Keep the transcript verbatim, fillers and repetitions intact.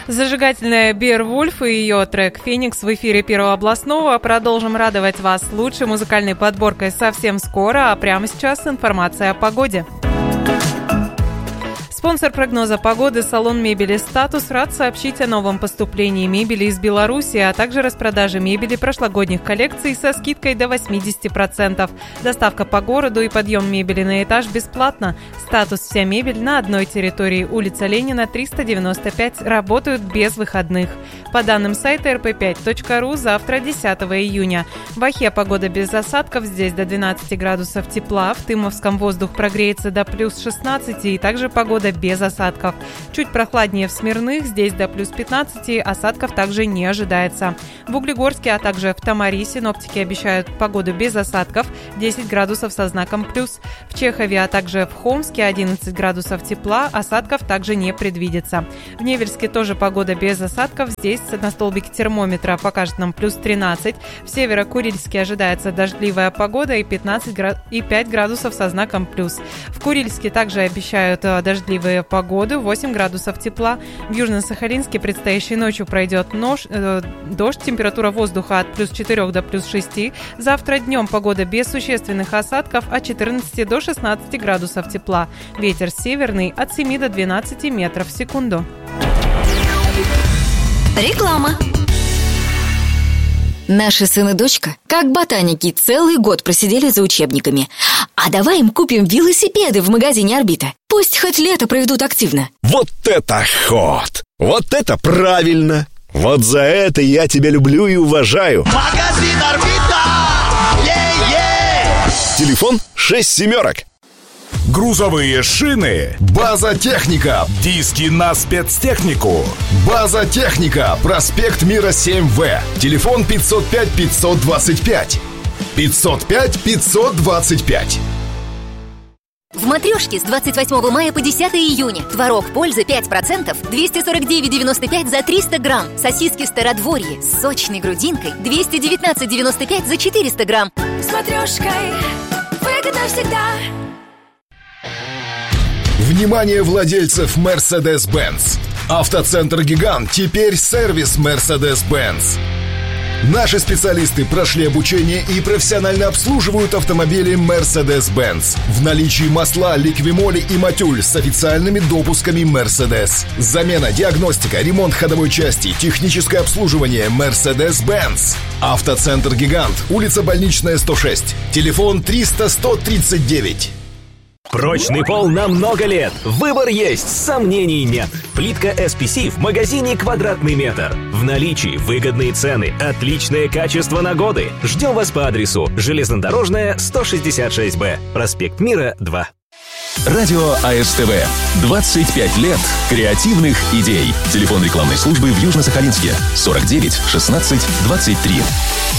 Зажигательная Беовульф и ее трек «Феникс» в эфире Первого областного. Продолжим радовать вас лучшей музыкальной подборкой совсем скоро, а прямо сейчас информация о погоде. Спонсор прогноза погоды – салон мебели «Статус» рад сообщить о новом поступлении мебели из Беларуси, а также распродаже мебели прошлогодних коллекций со скидкой до восемьдесят процентов. Доставка по городу и подъем мебели на этаж бесплатно. «Статус» – вся мебель на одной территории. Улица Ленина, триста девяносто пять. Работают без выходных. По данным сайта эр пэ пять точка ру, завтра, десятого июня. В Ахе погода без осадков, здесь до двенадцати градусов тепла. В Тымовском воздух прогреется до плюс шестнадцати, и также погода без осадков. Чуть прохладнее в Смирных, здесь до плюс пятнадцати, осадков также не ожидается. В Углегорске, а также в Тамаре синоптики обещают погоду без осадков, десять градусов со знаком плюс. В Чехове, а также в Хомске одиннадцать градусов тепла, осадков также не предвидится. В Невельске тоже погода без осадков, здесь на столбике термометра покажет нам плюс тринадцать. В Северо-Курильске ожидается дождливая погода и, пятнадцать град... и пять градусов со знаком плюс. В Курильске также обещают дождливые погоду, восемь градусов тепла. В Южно-Сахалинске предстоящей ночью пройдет нож, э, дождь, температура воздуха от плюс четырех до плюс шести. Завтра днем погода без существенных осадков, от четырнадцати до шестнадцати градусов тепла. Ветер северный от семи до двенадцати метров в секунду. Реклама. Наши сын и дочка, как ботаники, целый год просидели за учебниками. А давай им купим велосипеды в магазине «Орбита». Пусть хоть лето проведут активно. Вот это ход! Вот это правильно! Вот за это я тебя люблю и уважаю. Магазин «Орбита». Е-е! Телефон шесть семерок. Грузовые шины. База Техника. Диски на спецтехнику. База Техника. Проспект Мира семь вэ. Телефон пятьсот пять пятьсот двадцать пять. пятьсот пять пятьсот двадцать пять. В «Матрешке» с двадцать восьмого мая по десятого июня. Творог «Польза» пять процентов, двести сорок девять девяносто пять за триста грамм. Сосиски «Стародворье» с сочной грудинкой, двести девятнадцать девяносто пять за четыреста грамм. С «Матрешкой» выгодно всегда. Внимание владельцев Mercedes-Benz. Автоцентр «Гигант» теперь сервис Mercedes-Benz. Наши специалисты прошли обучение и профессионально обслуживают автомобили Mercedes-Benz. В наличии масла Ликвимоли и Матюль с официальными допусками Mercedes. Замена, диагностика, ремонт ходовой части, техническое обслуживание Mercedes-Benz. Автоцентр «Гигант», улица Больничная, сто шесть. Телефон триста сто тридцать девять. Прочный пол на много лет. Выбор есть, сомнений нет. Плитка эс пи си в магазине «Квадратный метр». В наличии выгодные цены, отличное качество на годы. Ждем вас по адресу Железнодорожная, сто шестьдесят шесть бэ, проспект Мира, два. Радио а эс тэ вэ. двадцать пять лет креативных идей. Телефон рекламной службы в Южно-Сахалинске. сорок девять шестнадцать двадцать три.